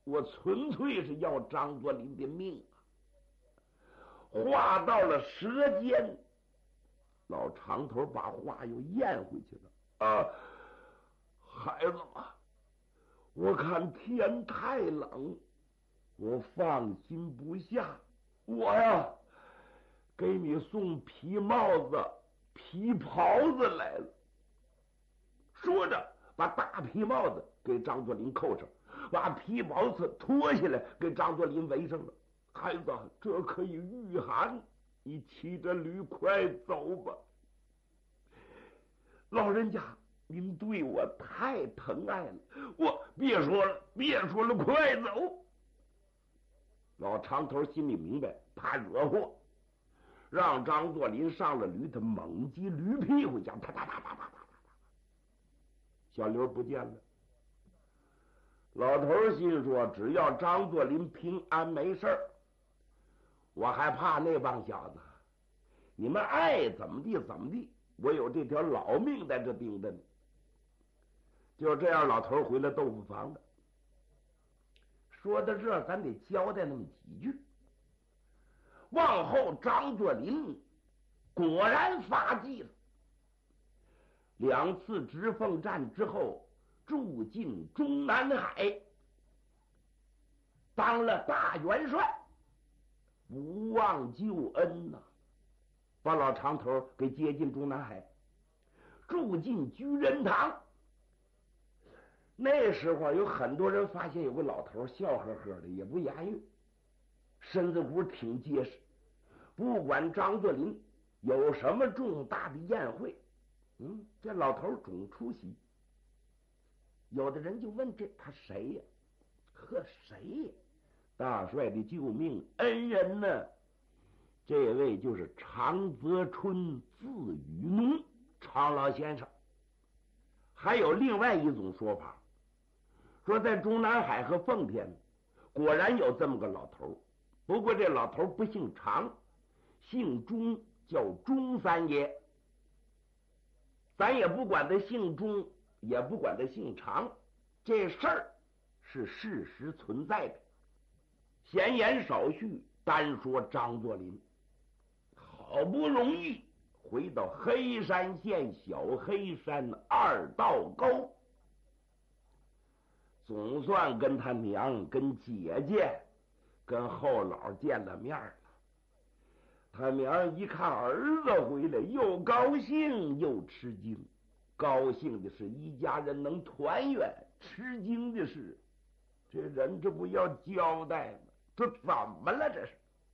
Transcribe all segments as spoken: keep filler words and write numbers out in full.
我纯粹是要张作霖的命啊！话到了舌尖，老长头把话又咽回去了。啊，孩子啊，我看天太冷，我放心不下。我呀，给你送皮帽子、皮袍子来了。说着，把大皮帽子给张作霖扣上，把皮袍子脱下来给张作霖围上了。孩子，这可以御寒，你骑着驴快走吧。老人家，您对我太疼爱了，我别说了，别说了，快走。老长头心里明白，怕惹祸，让张作霖上了驴，他猛击驴屁股，讲啪啪啪啪啪啪啪，小刘不见了。老头心说，只要张作霖平安没事儿，我还怕那帮小子？你们爱怎么地怎么地，我有这条老命在这盯着呢。就这样，老头回了豆腐房了。说到这儿，咱得交代那么几句。往后张作霖果然发迹了，两次直奉战之后，驻进中南海，当了大元帅，不忘旧恩呐、啊，把老长头给接进中南海，住进居仁堂。那时候有很多人发现有个老头笑呵呵的，也不言语，身子骨挺结实。不管张作霖有什么重大的宴会，嗯，这老头总出席。有的人就问这他谁呀？呵，谁呀？大帅的救命恩人呢？这位就是常泽春字雨农常老先生。还有另外一种说法，说在中南海和奉天果然有这么个老头，不过这老头不姓常，姓钟，叫钟三爷。咱也不管他姓钟，也不管他姓常，这事儿是事实存在的。闲言少叙，单说张作霖好不容易回到黑山县小黑山二道沟，总算跟他娘、跟姐姐、跟后老见了面了。他娘一看儿子回来，又高兴又吃惊。高兴的是一家人能团圆，吃惊的是这人这不要交代吗？这怎么了？这是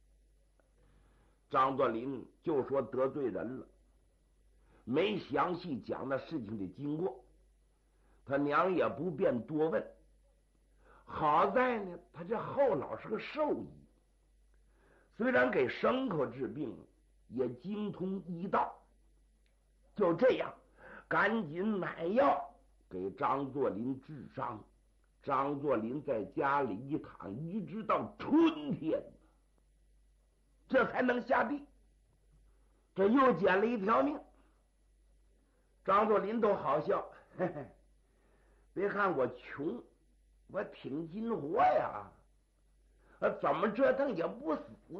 张作霖就说得罪人了，没详细讲那事情的经过，他娘也不便多问。好在呢，他这后老是个兽医，虽然给牲口治病，也精通医道。就这样，赶紧买药给张作霖治伤。张作霖在家里一躺，一直到春天，这才能下地。这又捡了一条命。张作霖都好笑，嘿嘿，别看我穷，我挺筋活呀，怎么折腾也不死。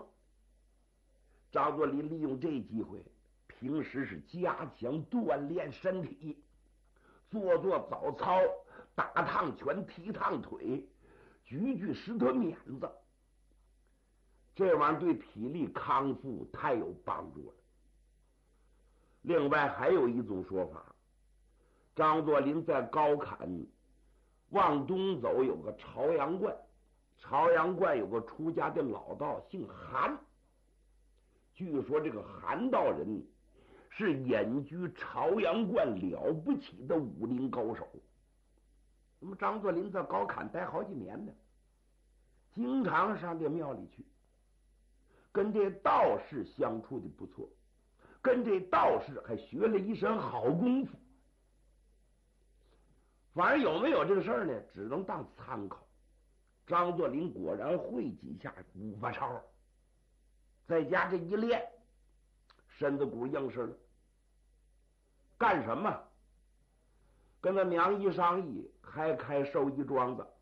张作霖利用这机会，平时是加强锻炼身体，做做早操，打趟拳，踢趟腿，举举石头碾子，这玩意儿对体力康复太有帮助了。另外还有一种说法，张作霖在高坎往东走有个朝阳观，朝阳观有个出家的老道姓韩，据说这个韩道人是隐居朝阳观了不起的武林高手。那么张作霖在高坎待好几年呢，经常上这庙里去，跟这道士相处的不错，跟这道士还学了一身好功夫。反正有没有这个事儿呢，只能当参考。张作霖果然会几下五八超，在家这一练，身子骨硬实了。干什么？跟他娘一商议，还开寿衣庄子。